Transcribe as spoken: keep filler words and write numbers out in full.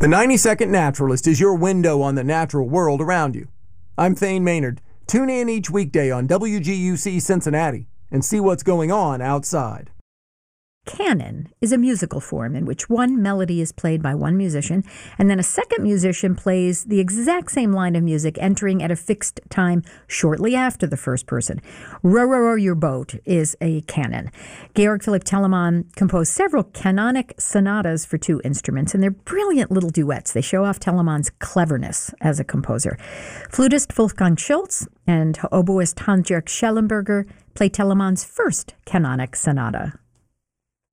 The ninety second Naturalist is your window on the natural world around you. I'm Thane Maynard. Tune in each weekday on W G U C Cincinnati and see what's going on outside. Canon is a musical form in which one melody is played by one musician, and then a second musician plays the exact same line of music, entering at a fixed time shortly after the first person. Row, Row, Row Your Boat is a canon. Georg Philipp Telemann composed several canonic sonatas for two instruments, and they're brilliant little duets. They show off Telemann's cleverness as a composer. Flutist Wolfgang Schultz and oboist Hans-Jörg Schellenberger play Telemann's first canonic sonata.